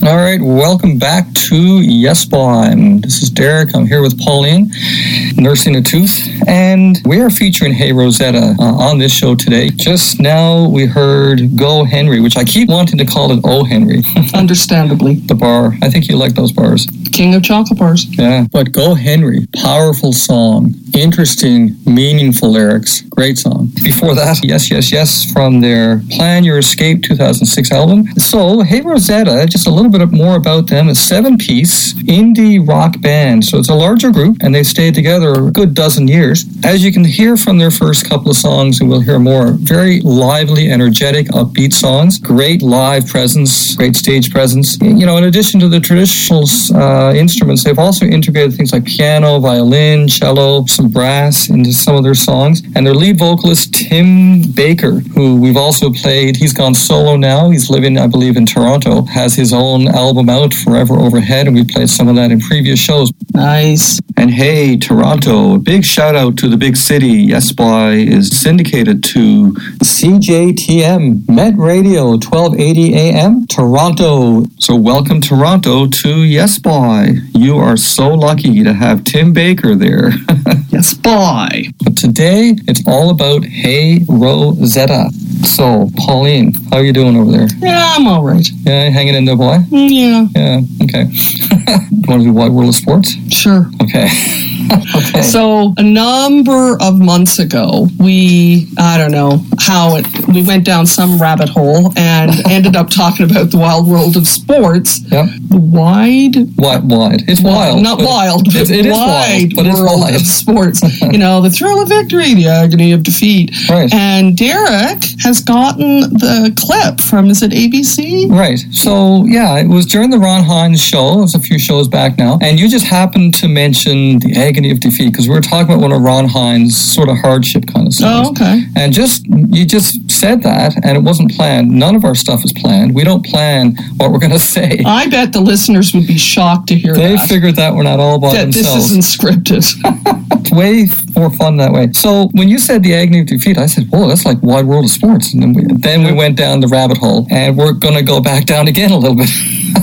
All right, welcome back to Yes Boy. This is Derek. I'm here with Pauline, nursing a tooth, and we are featuring Hey Rosetta on this show today. Just now we heard Go Henry, which I keep wanting to call it Oh Henry. Understandably. The bar. I think you like those bars. King of chocolate bars. Yeah, but Go Henry, powerful song, interesting, meaningful lyrics, great song. Before that, Yes, Yes, Yes from their Plan Your Escape 2006 album. So, Hey Rosetta, just a little bit more about them. A 7-piece indie rock band. So it's a larger group, and they've stayed together a good dozen years. As you can hear from their first couple of songs, and we'll hear more, very lively, energetic, upbeat songs. Great live presence, great stage presence. You know, in addition to the traditional instruments, they've also integrated things like piano, violin, cello, some brass into some of their songs. And their lead vocalist, Tim Baker, who we've also played, he's gone solo now. He's living, I believe, in Toronto, has his own album out, Forever Overhead, and we played some of that in previous shows. Nice. And hey, Toronto, a big shout out to the big city. Yes Boy is syndicated to CJTM, Met Radio, 1280 AM, Toronto. So welcome, Toronto, to Yes Boy. You are so lucky to have Tim Baker there. Yes, boy. But today, it's all about Hey Rosetta. So, Pauline, how are you doing over there? Yeah, I'm all right. Yeah, hanging in there, boy? Yeah. Yeah, okay. You want to do Wide World of Sports? Sure. Okay. Okay. So a number of months ago, we went down some rabbit hole and ended up talking about the wild world of sports. Yep. The wide. It's wild. Not wild. It is wild, but it's world wide. of sports. You know, the thrill of victory, the agony of defeat. Right. And Derek has gotten the clip from, is it ABC? Right. So, yeah, it was during the Ron Hines show. It was a few shows back now. And you just happened to mention the agony of defeat because we were talking about one of Ron Hines' sort of hardship kind of songs. Oh, okay. And you just said that, and it wasn't planned. None of our stuff is planned. We don't plan what we're going to say. I bet the listeners would be shocked to hear They that. figured that one out all by themselves. This isn't scripted. It's way more fun that way. So when you said the agony of defeat, I said, whoa, that's like Wide World of Sports. And then we went down the rabbit hole, and we're going to go back down again a little bit.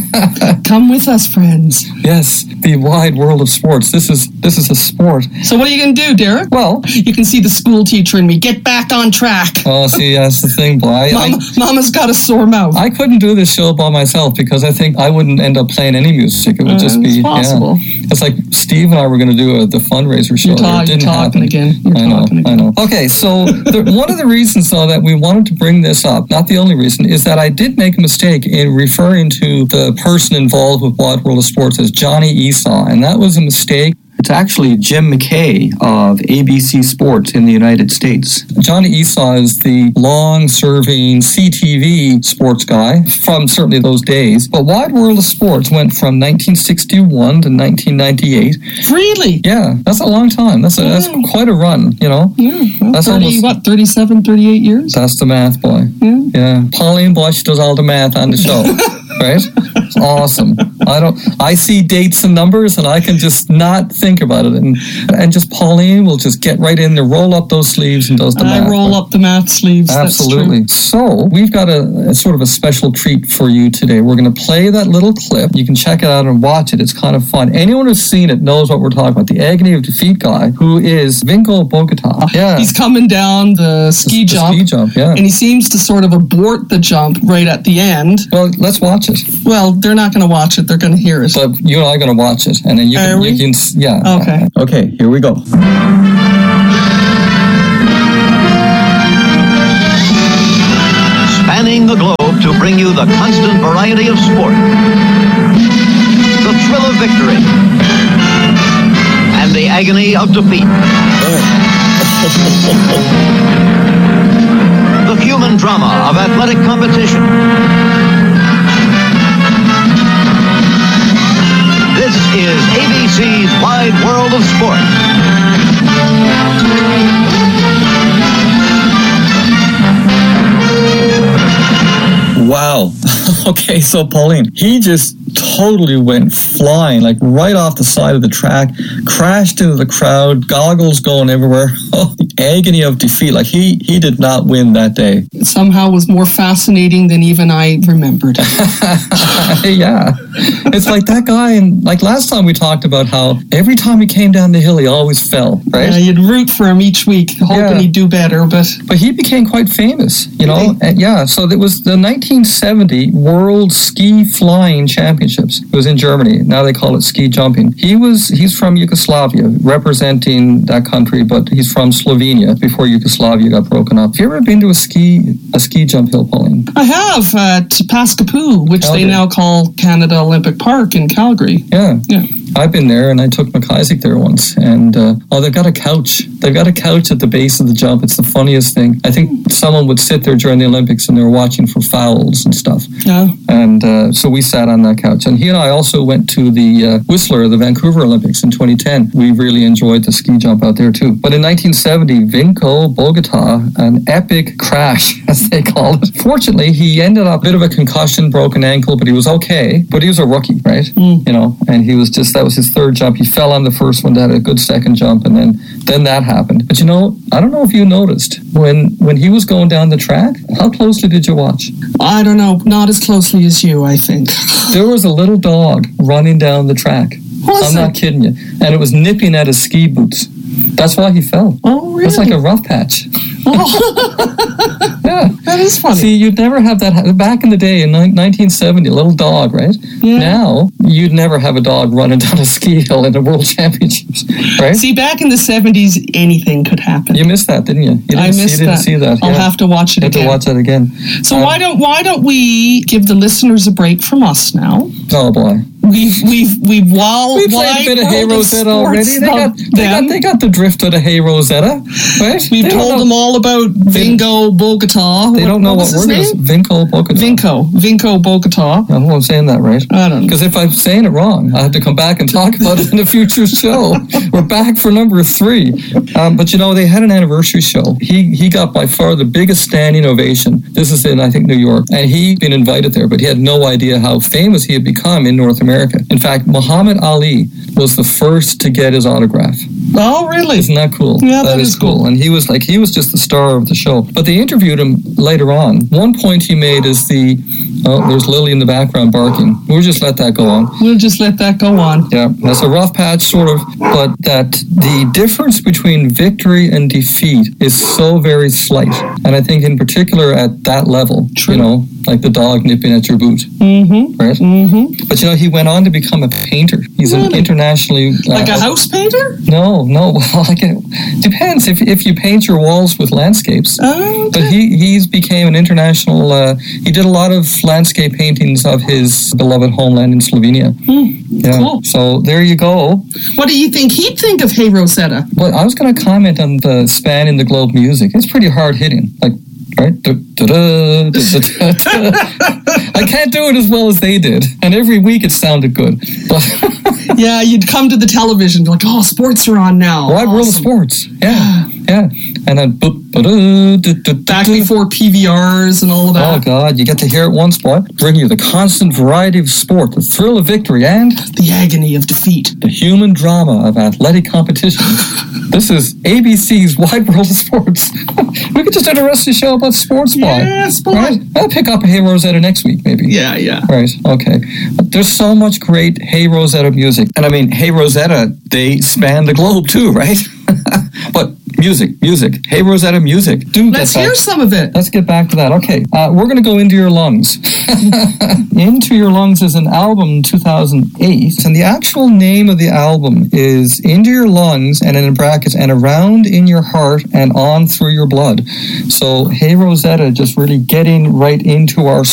Come with us, friends. Yes, the wide world of sports. This is a sport. So what are you going to do, Derek? Well, you can see the school teacher in me. Get back on track. Oh, see, that's the thing, boy. Mama's got a sore mouth. I couldn't do this show by myself because I think I wouldn't end up playing any music. It would just be... It's possible. Yeah. It's like Steve and I were going to do the fundraiser show. You're talking again. I know. Okay, so one of the reasons, though, that we wanted to bring this up, not the only reason, is that I did make a mistake in referring to the person involved with Wide World of Sports as Johnny Esau, and that was a mistake. It's actually Jim McKay of ABC Sports in the United States. Johnny Esau is the long-serving CTV sports guy from certainly those days. But Wide World of Sports went from 1961 to 1998. Really? Yeah, that's a long time. That's quite a run, you know? Yeah. Well, that's 37, 38 years? That's the math, boy. Yeah. Pauline Bosch does all the math on the show. Right? It's awesome. I see dates and numbers and I can just not think about it. And just Pauline will just get right in there, roll up those sleeves and does the math. I roll up the math sleeves. Absolutely. That's true. So we've got a sort of a special treat for you today. We're going to play that little clip. You can check it out and watch it. It's kind of fun. Anyone who's seen it knows what we're talking about. The agony of defeat guy who is Vinko Bogota. Yeah. He's coming down the ski jump. Ski jump, yeah. And he seems to sort of abort the jump right at the end. Well, let's watch it. Well, they're not going to watch it. They're going to hear it. But you and I are going to watch it. And then you can yeah. Okay. Okay, here we go. Spanning the globe to bring you the constant variety of sport, the thrill of victory, and the agony of defeat. The human drama of athletic competition. This is ABC's Wide World of Sport. Wow. Okay, so Pauline, he just totally went flying, like right off the side of the track, crashed into the crowd, goggles going everywhere. Oh, the agony of defeat. Like he did not win that day. It somehow was more fascinating than even I remembered. Yeah. It's like that guy, and like last time we talked about how every time he came down the hill, he always fell, right? Yeah, you'd root for him each week, hoping he'd do better, but he became quite famous, you know? And yeah, so it was the 1970 World Ski Flying Championships. It was in Germany. Now they call it ski jumping. He's from Yugoslavia, representing that country, but he's from Slovenia before Yugoslavia got broken up. Have you ever been to a ski jump hill, Pauline? I have at Paskapoo, which they now call Canada Olympic Park in Calgary. Yeah. I've been there, and I took McIsaac there once, and they've got a couch. They've got a couch at the base of the jump. It's the funniest thing. I think someone would sit there during the Olympics, and they were watching for fouls and stuff. Yeah. And so we sat on that couch. And he and I also went to the Whistler, the Vancouver Olympics in 2010. We really enjoyed the ski jump out there, too. But in 1970, Vinko Bogota, an epic crash, as they call it. Fortunately, he ended up a bit of a concussion, broken ankle, but he was okay. But he was a rookie, right? You know, and he was that was his third jump. He fell on the first one, had a good second jump, and then that happened. But you know, I don't know if you noticed, when he was going down the track, how closely did you watch? I don't know, not as closely as you, I think. There was a little dog running down the track. I'm not kidding you. And it was nipping at his ski boots. That's why he fell. Oh, really? It's like a rough patch. Yeah. That is funny. See, you'd never have that. Back in the day, in 1970, a little dog, right? Yeah. Now, you'd never have a dog running down a ski hill in the World Championships, right? See, back in the 70s, anything could happen. You missed that, didn't you? I missed that. You didn't see that. I'll have to watch it again. You have to watch that again. So why don't we give the listeners a break from us now? Oh, boy. We played a bit of Hey Rosetta already. They got the drift of the Hey Rosetta, right? We've told them all about Vinko Bogota. They don't know what word it is. Vinko Bogota. Vinko Bogota. I hope I'm saying that right. I don't know. Because if I'm saying it wrong, I have to come back and talk about it in a future show. We're back for number 3. But you know, they had an anniversary show. He got by far the biggest standing ovation. This is in, I think, New York. And he'd been invited there, but he had no idea how famous he had become in North America. In fact, Muhammad Ali was the first to get his autograph. Oh, really? Isn't that cool? Yeah, that is cool. And he was just the star of the show. But they interviewed him later on. One point he made is there's Lily in the background barking. We'll just let that go on. Yeah, that's a rough patch, sort of, but that the difference between victory and defeat is so very slight. And I think in particular at that level, you know, like the dog nipping at your boot. Mm-hmm. Right? Mm-hmm. But you know, he went on to become a painter. He's an internationally... like a house painter? No. Well, it depends if you paint your walls with landscapes. Oh, okay. But he's became an international... he did a lot of landscape paintings of his beloved homeland in Slovenia. Yeah. Cool. So there you go. What do you think he'd think of Hey Rosetta? Well, I was going to comment on the Span in the Globe music. It's pretty hard hitting. Like, right? I can't do it as well as they did. And every week it sounded good. But yeah, you'd come to the television like, oh, sports are on now. Wide World of Sports. Yeah. And then back before PVRs and all of that. Oh, God, you get to hear it one spot, bringing you the constant variety of sport, the thrill of victory, and the agony of defeat. The human drama of athletic competition. This is ABC's Wide World of Sports. We could just do the rest of the show about sports, Bob. Yeah, sport. Right? I'll pick up a Hey Rosetta next week, maybe. Yeah. Right, okay. But there's so much great Hey Rosetta music. And I mean, Hey Rosetta, they span the globe too, right? But music. Hey Rosetta music. Let's hear some of it. Let's get back to that. Okay, we're going to go Into Your Lungs. Into Your Lungs is an album 2008, and the actual name of the album is Into Your Lungs, and in brackets, and around in your heart and on through your blood. So Hey Rosetta, just really getting right into our